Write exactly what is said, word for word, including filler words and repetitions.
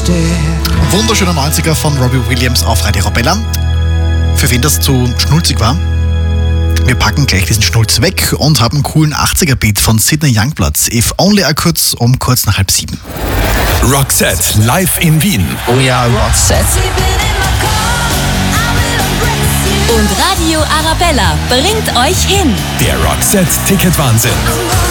Wunderschöner neunziger von Robbie Williams auf Radio Arabella. Für wen das zu schnulzig war, wir packen gleich diesen Schnulz weg und haben einen coolen achtziger-Beat von Sidney Youngblood. If Only I Could um kurz nach halb sieben. Roxette live in Wien. Oh ja, Roxette. Und Radio Arabella bringt euch hin. Der Roxette Ticket Wahnsinn.